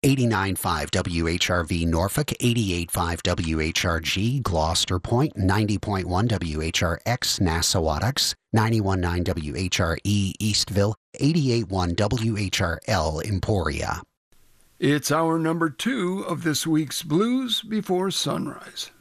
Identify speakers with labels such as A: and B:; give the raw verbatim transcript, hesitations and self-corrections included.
A: eighty-nine point five W H R V Norfolk, eighty-eight point five W H R G Gloucester Point, ninety point one W H R X Nassawadox, ninety-one point nine W H R E Eastville, eighty-eight point one W H R L Emporia.
B: It's hour number two of this week's Blues Before Sunrise.